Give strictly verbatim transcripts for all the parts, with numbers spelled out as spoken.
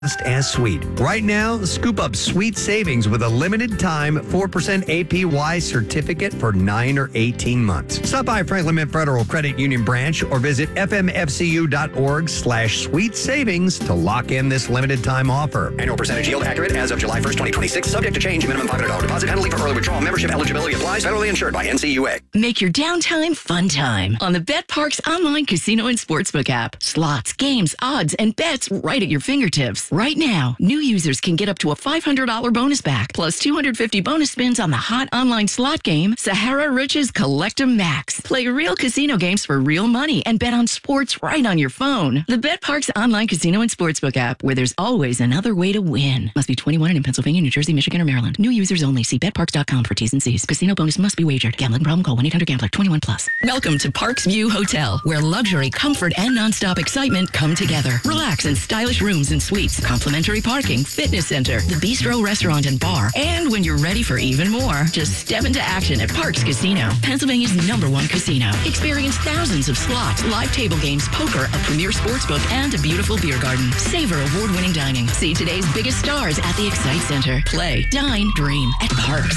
as sweet. Right now, scoop up sweet savings with a limited time four percent A P Y certificate for nine or eighteen months. Stop by Franklin Mint Federal Credit Union branch or visit fmfcu.org slash sweet savings to lock in this limited time offer. Annual percentage yield accurate as of July first, twenty twenty-six. Subject to change. Minimum five hundred dollars deposit. Penalty for early withdrawal. Membership eligibility applies. Federally insured by N C U A. Make your downtime fun time on the BetParx online casino and sportsbook app. Slots, games, odds, and bets right at your fingertips. Right now, new users can get up to a five hundred dollars bonus back, plus two hundred fifty bonus spins on the hot online slot game, Sahara Riches Collectum Max. Play real casino games for real money and bet on sports right on your phone. The BetParx online casino and sportsbook app, where there's always another way to win. Must be twenty-one and in Pennsylvania, New Jersey, Michigan, or Maryland. New users only. See bet parx dot com for T's and C's. Casino bonus must be wagered. Gambling problem? Call one eight hundred gambler. twenty-one plus. Welcome to Parks View Hotel, where luxury, comfort, and nonstop excitement come together. Relax in stylish rooms and suites. Complimentary parking, fitness center, the bistro, restaurant, and bar. And when you're ready for even more, just step into action at Parx Casino, Pennsylvania's number one casino. Experience thousands of slots, live table games, poker, a premier sportsbook, and a beautiful beer garden. Savor award-winning dining. See today's biggest stars at the Excite Center. Play, dine, dream at Parx.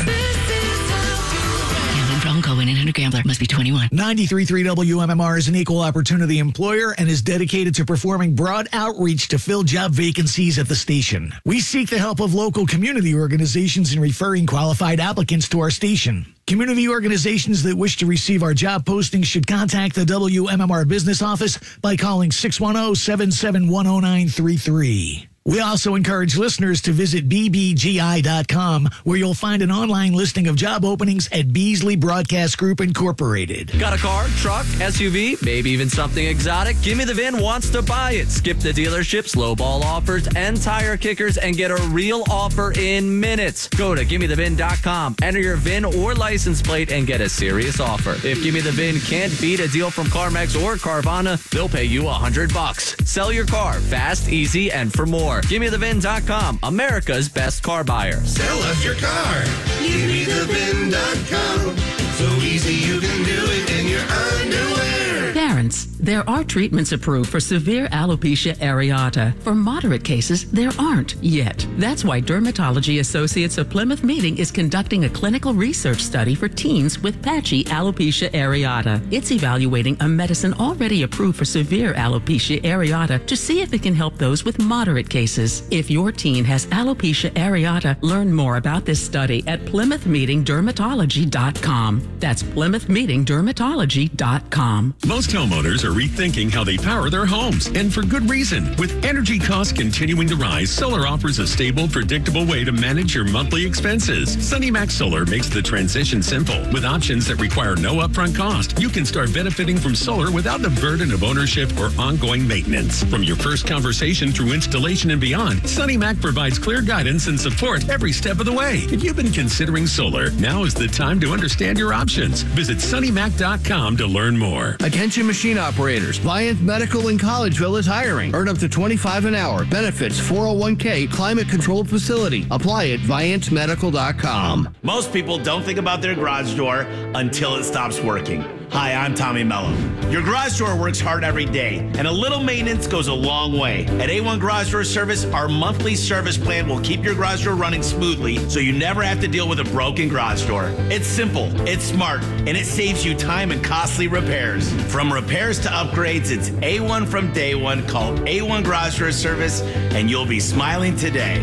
Gambling problem? Call one eight hundred gambler. Must be twenty-one. ninety-three point three W M M R is an equal opportunity employer and is dedicated to performing broad outreach to fill job vacancies at the station. We seek the help of local community organizations in referring qualified applicants to our station. Community organizations that wish to receive our job postings should contact the W M M R business office by calling six one zero, seven seven one zero nine three three. We also encourage listeners to visit b b g i dot com, where you'll find an online listing of job openings at Beasley Broadcast Group Incorporated. Got a car, truck, S U V, maybe even something exotic? Gimme the V I N wants to buy it. Skip the dealership, lowball offers, and tire kickers and get a real offer in minutes. Go to gimme the V I N dot com, enter your V I N or license plate, and get a serious offer. If Gimme the V I N can't beat a deal from CarMax or Carvana, they'll pay you a hundred bucks. Sell your car fast, easy, and for more. gimme the V I N dot com, America's best car buyer. Sell us your car. gimme the V I N dot com. So easy you can do it in your underwear. Parents, there are treatments approved for severe alopecia areata. For moderate cases, there aren't yet. That's why Dermatology Associates of Plymouth Meeting is conducting a clinical research study for teens with patchy alopecia areata. It's evaluating a medicine already approved for severe alopecia areata to see if it can help those with moderate cases. If your teen has alopecia areata, learn more about this study at plymouth meeting dermatology dot com. That's plymouth meeting dermatology dot com. Most homeowners are rethinking how they power their homes, and for good reason. With energy costs continuing to rise, solar offers a stable, predictable way to manage your monthly expenses. SunnyMax Solar makes the transition simple. With options that require no upfront cost, you can start benefiting from solar without the burden of ownership or ongoing maintenance. From your first conversation through installation and beyond, SunnyMac provides clear guidance and support every step of the way. If you've been considering solar, now is the time to understand your options. Visit sunny mac dot com to learn more. Attention machine operators. Viant Medical in Collegeville is hiring. Earn up to twenty-five dollars an hour. Benefits four oh one k. Climate controlled facility. Apply at viant medical dot com. Most people don't think about their garage door until it stops working. Hi, I'm Tommy Mello. Your garage door works hard every day, and a little maintenance goes a long way. At A one Garage Door Service, our monthly service plan will keep your garage door running smoothly so you never have to deal with a broken garage door. It's simple, it's smart, and it saves you time and costly repairs. From repairs to upgrades, it's A one from day one. Call A one Garage Door Service, and you'll be smiling today.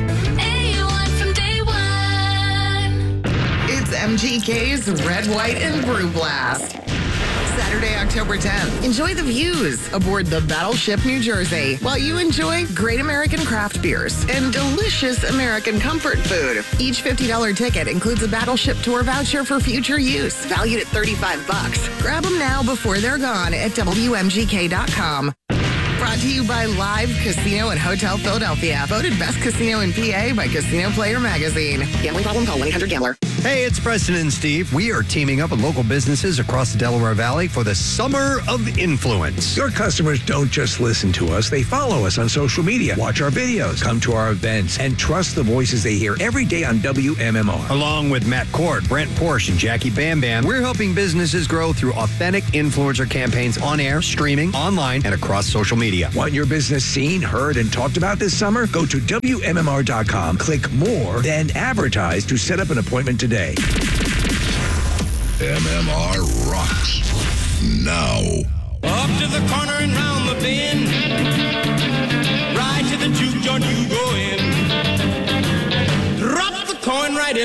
A one from day one. It's M G K's Red, White, and Brew Blast. Saturday, October tenth. Enjoy the views aboard the Battleship New Jersey while you enjoy great American craft beers and delicious American comfort food. Each fifty dollars ticket includes a Battleship tour voucher for future use, valued at thirty-five bucks. Grab them now before they're gone at W M G K dot com. Brought to you by Live Casino and Hotel Philadelphia. Voted best casino in P A by Casino Player Magazine. Gambling problem? Call one eight hundred gambler. Hey, it's Preston and Steve. We are teaming up with local businesses across the Delaware Valley for the Summer of Influence. Your customers don't just listen to us, they follow us on social media, watch our videos, come to our events, and trust the voices they hear every day on W M M R. Along with Matt Cord, Brent Porsche, and Jackie Bam Bam, we're helping businesses grow through authentic influencer campaigns on air, streaming, online, and across social media. Want your business seen, heard, and talked about this summer? Go to W M M R dot com, click more, then advertise to set up an appointment today. M M R rocks now. Up to the corner and round the bend, right to the juke joint you go.